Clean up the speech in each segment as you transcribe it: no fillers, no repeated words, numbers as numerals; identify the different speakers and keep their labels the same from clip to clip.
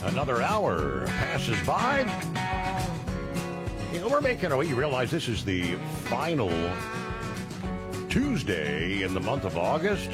Speaker 1: Another hour passes by. You know, we're making our way. You realize this is the final Tuesday in the month of August.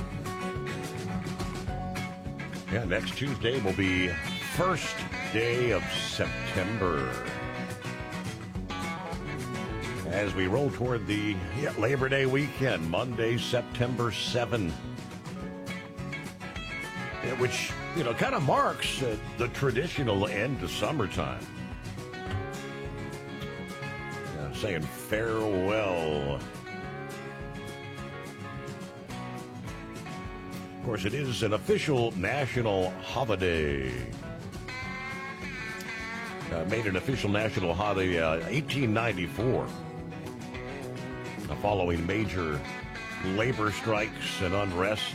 Speaker 1: Yeah, next Tuesday will be first day of September. As we roll toward the Labor Day weekend, Monday, September 7th, which, you know, kind of marks the traditional end to summertime. Saying farewell. Of course, it is an official national holiday. Made an official national holiday 1894. Following major labor strikes and unrests.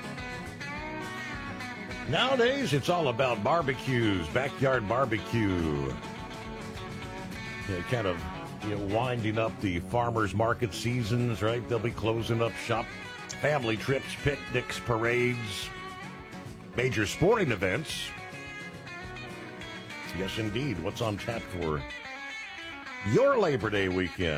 Speaker 1: Nowadays, it's all about barbecues, backyard barbecue. Kind of winding up the farmers market seasons, right? They'll be closing up shop. Family trips, picnics, parades, major sporting events. Yes, indeed. What's on tap for your Labor Day weekend?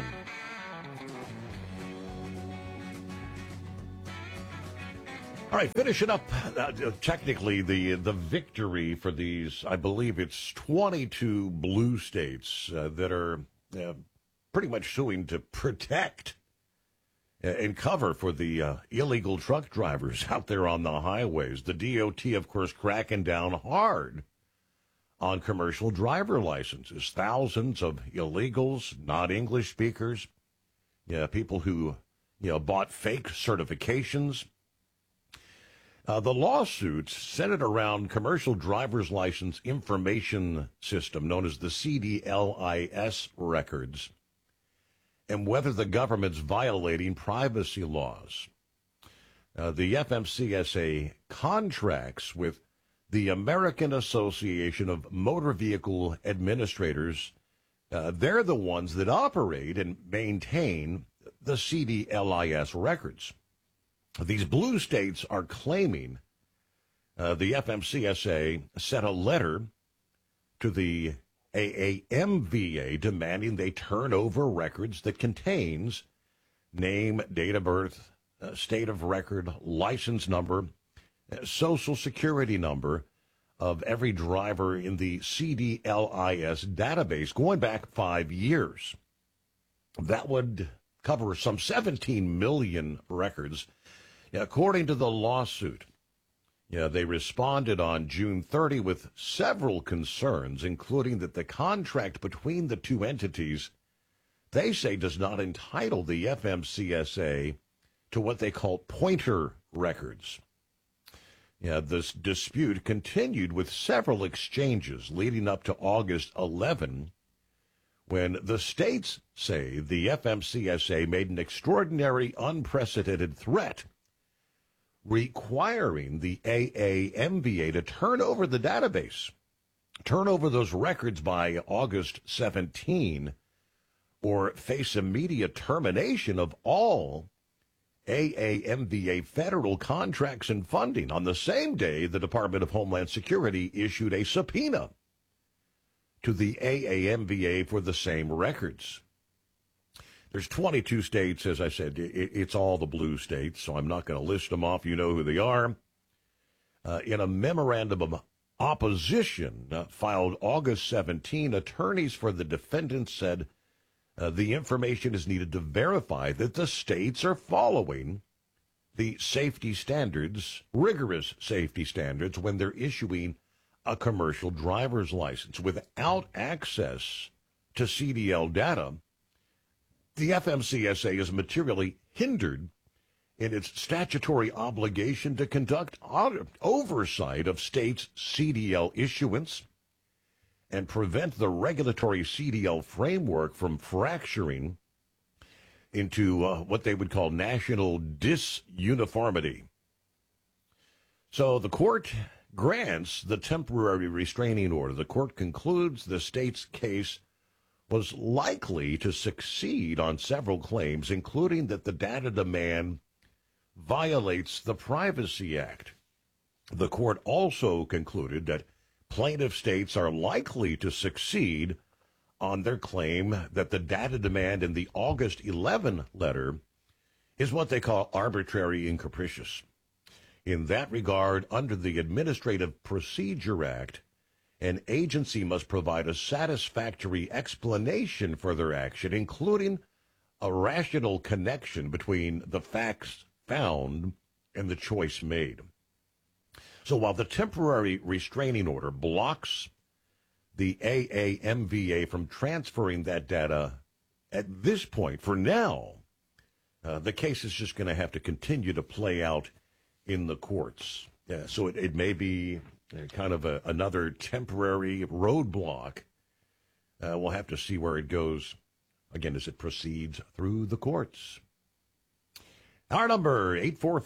Speaker 1: All right, finishing up, technically, the victory for these, I believe it's 22 blue states that are pretty much suing to protect and cover for the illegal truck drivers out there on the highways. The DOT, of course, cracking down hard on commercial driver licenses. Thousands of illegals, not English speakers, people who bought fake certifications. The lawsuits centered around commercial driver's license information system known as the CDLIS records and whether the government's violating privacy laws. The FMCSA contracts with the American Association of Motor Vehicle Administrators. They're the ones that operate and maintain the CDLIS records. These blue states are claiming the FMCSA sent a letter to the AAMVA demanding they turn over records that contains name, date of birth, state of record, license number, social security number of every driver in the CDLIS database going back 5 years. That would cover some 17 million records. According to the lawsuit, they responded on June 30 with several concerns, including that the contract between the two entities, they say, does not entitle the FMCSA to what they call pointer records. This dispute continued with several exchanges leading up to August 11, when the states say the FMCSA made an extraordinary, unprecedented threat requiring the AAMVA to turn over the database, turn over those records by August 17, or face immediate termination of all AAMVA federal contracts and funding. On the same day, the Department of Homeland Security issued a subpoena to the AAMVA for the same records. There's 22 states, as I said. It's all the blue states, so I'm not going to list them off. You know who they are. In a memorandum of opposition filed August 17, attorneys for the defendants said the information is needed to verify that the states are following the safety standards, rigorous safety standards, when they're issuing a commercial driver's license. Without access to CDL data, the FMCSA is materially hindered in its statutory obligation to conduct oversight of states' CDL issuance and prevent the regulatory CDL framework from fracturing into what they would call national disuniformity. So the court grants the temporary restraining order. The court concludes the state's case was likely to succeed on several claims, including that the data demand violates the Privacy Act. The court also concluded that plaintiff states are likely to succeed on their claim that the data demand in the August 11 letter is what they call arbitrary and capricious. In that regard, under the Administrative Procedure Act, an agency must provide a satisfactory explanation for their action, including a rational connection between the facts found and the choice made. So while the temporary restraining order blocks the AAMVA from transferring that data at this point, for now, the case is just going to have to continue to play out in the courts. So it may be kind of another temporary roadblock. We'll have to see where it goes, again, as it proceeds through the courts. Our number,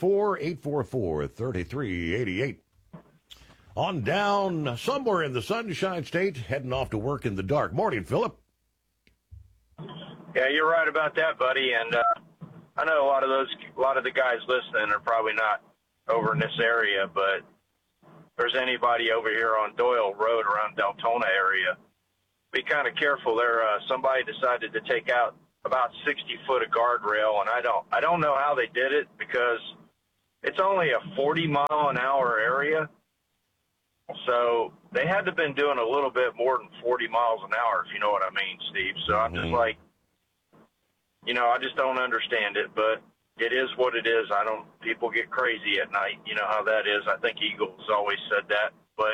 Speaker 1: 844-844-3388. On down somewhere in the Sunshine State, heading off to work in the dark. Morning, Philip.
Speaker 2: Yeah, you're right about that, buddy. And I know a lot of the guys listening are probably not over in this area, but if there's anybody over here on Doyle Road around Deltona area, be kind of careful there. Somebody decided to take out about 60 foot of guardrail, and I don't know how they did it because it's only a 40 mile an hour area. So they had to have been doing a little bit more than 40 miles an hour, if you know what I mean, Steve. So I'm just like, I just don't understand it, but it is what it is. People get crazy at night. You know how that is. I think Eagles always said that. But,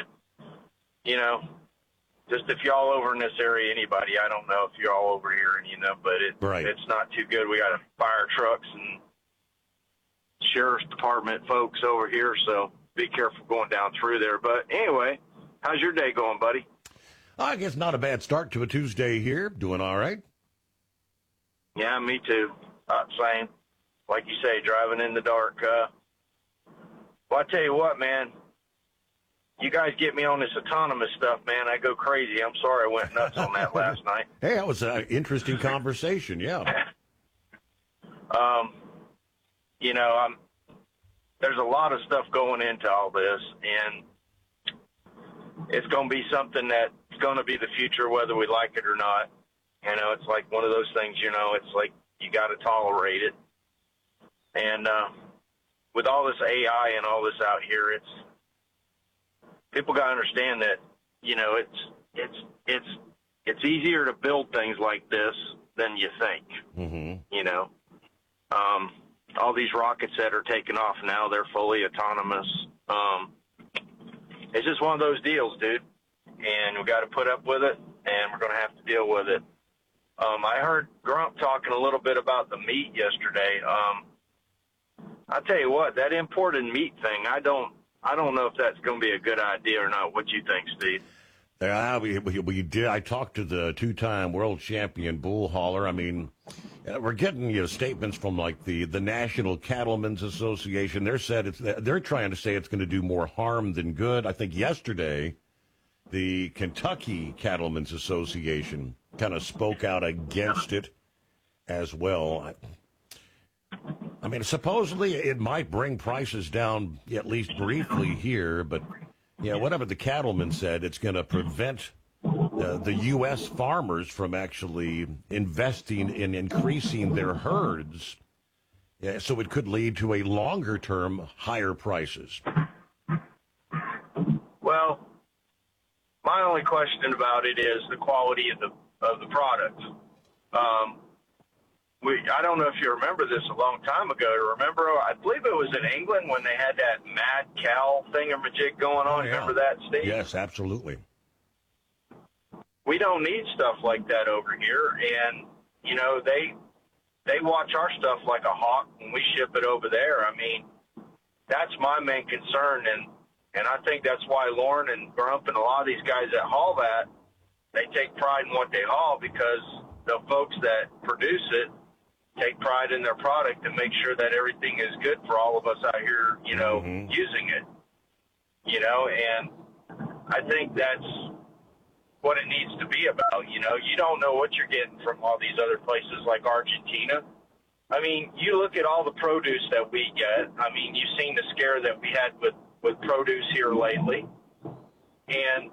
Speaker 2: just if y'all over in this area, anybody, I don't know if you're all over here, but it's not too good. We got fire trucks and sheriff's department folks over here, so be careful going down through there. But anyway, how's your day going, buddy?
Speaker 1: I guess not a bad start to a Tuesday here. Doing all right.
Speaker 2: Yeah, me too. Same. Like you say, driving in the dark. Well, I tell you what, man. You guys get me on this autonomous stuff, man. I go crazy. I'm sorry I went nuts on that last night.
Speaker 1: Hey, that was an interesting conversation, yeah.
Speaker 2: There's a lot of stuff going into all this, and it's going to be something that's going to be the future, whether we like it or not. It's like one of those things, it's like you got to tolerate it. And with all this AI and all this out here, people got to understand that, it's easier to build things like this than you think. Mm-hmm. All these rockets that are taking off now, they're fully autonomous. It's just one of those deals, dude. And we got to put up with it, and we're going to have to deal with it. I heard Grump talking a little bit about the meat yesterday. I'll tell you what, that imported meat thing, I don't know if that's going to be a good idea or not. What do you think, Steve?
Speaker 1: Yeah, we did. I talked to the two-time world champion bull hauler. I mean, we're getting statements from like the National Cattlemen's Association. They're trying to say it's going to do more harm than good. I think yesterday, the Kentucky Cattlemen's Association kind of spoke out against it as well. I mean, supposedly it might bring prices down at least briefly here, but whatever the cattleman said, it's going to prevent the U.S. farmers from actually investing in increasing their herds. So it could lead to a longer-term higher prices.
Speaker 2: Well, my only question about it is the quality of the product. I don't know if you remember this a long time ago. Remember, I believe it was in England when they had that mad cow thingamajig going on.
Speaker 1: Oh, yeah.
Speaker 2: Remember that, Steve?
Speaker 1: Yes, absolutely.
Speaker 2: We don't need stuff like that over here. And, they watch our stuff like a hawk when we ship it over there. I mean, that's my main concern. And I think that's why Lauren and Grump and a lot of these guys that haul that, they take pride in what they haul because the folks that produce it take pride in their product and make sure that everything is good for all of us out here, using it, and I think that's what it needs to be about. You don't know what you're getting from all these other places like Argentina. I mean, you look at all the produce that we get. I mean, you've seen the scare that we had with produce here lately. and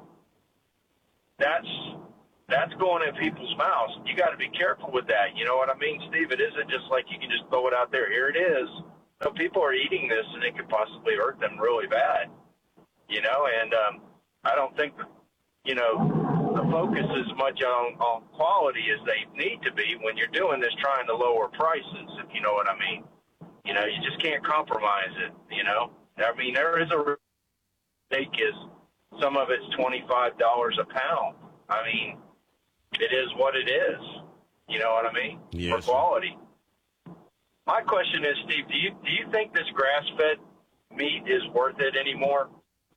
Speaker 2: that's going in people's mouths. You got to be careful with that. You know what I mean, Steve? It isn't just like you can just throw it out there. Here it is. So people are eating this, and it could possibly hurt them really bad. You know, and I don't think, you know, the focus is much on quality as they need to be when you're doing this, trying to lower prices, if you know what I mean. You know, you just can't compromise it, you know. I mean, there is a steak is some of it's $25 a pound. I mean, it is what it is. You know what I mean?
Speaker 1: Yes.
Speaker 2: For quality. My question is, Steve, do you think this grass-fed meat is worth it anymore?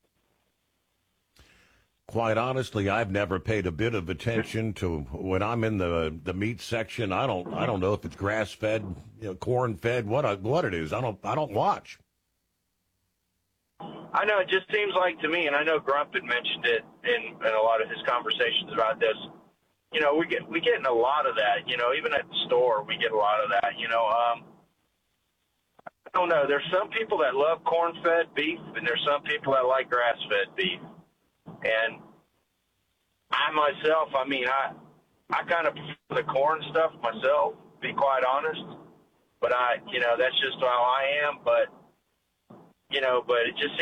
Speaker 1: Quite honestly, I've never paid a bit of attention to when I'm in the meat section. I don't know if it's grass fed, you know, corn fed, what it is. I don't watch.
Speaker 2: I know, it just seems like to me, and I know Grump had mentioned it in a lot of his conversations about this. You know, we getting a lot of that. You know, even at the store, we get a lot of that. You know, I don't know. There's some people that love corn-fed beef, and there's some people that like grass-fed beef. And I myself, I mean, I kind of prefer the corn stuff myself, to be quite honest. But you know, that's just how I am. But, you know, but it just